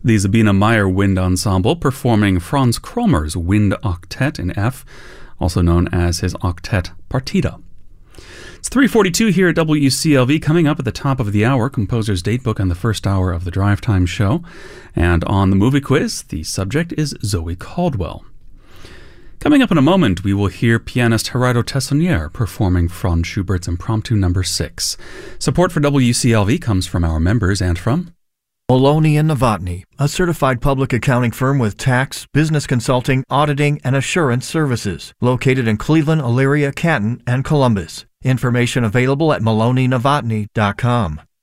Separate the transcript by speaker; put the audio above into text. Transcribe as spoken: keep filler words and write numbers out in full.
Speaker 1: the Sabina Meyer Wind Ensemble performing Franz Kromer's Wind Octet in F, also known as his Octet Partita. It's three forty-two here at W C L V. Coming up at the top of the hour, Composer's Datebook on the first hour of the Drive Time show. And on the movie quiz, the subject is Zoe Caldwell. Coming up in a moment, we will hear pianist Gerardo Tessonnier performing Franz Schubert's Impromptu Number six. Support for W C L V comes from our members and from
Speaker 2: Maloney and Novotny, a certified public accounting firm with tax, business consulting, auditing, and assurance services, located in Cleveland, Elyria, Canton, and Columbus. Information available at maloney novotny dot com.